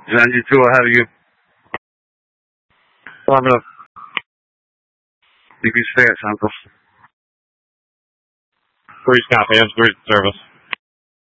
92 ahead of you. Affirmative. You can stay at Central. Breeze copy, hands breeze service.